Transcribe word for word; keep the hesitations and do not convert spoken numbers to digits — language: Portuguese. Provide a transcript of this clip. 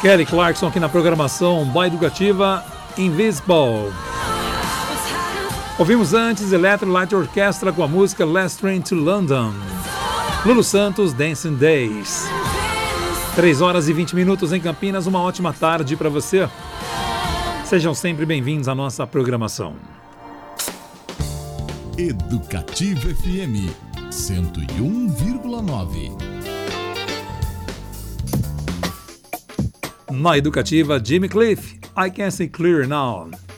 Kelly Clarkson aqui na programação Boa Educativa, Invisible. Ouvimos antes Electric Light Orchestra com a música Last Train to London. Lulu Santos, Dancing Days. três horas e vinte minutos em Campinas, uma ótima tarde para você. Sejam sempre bem-vindos à nossa programação. Educativa F M cento e um vírgula nove. Na Educativa, Jimmy Cliff, I Can See Clear Now.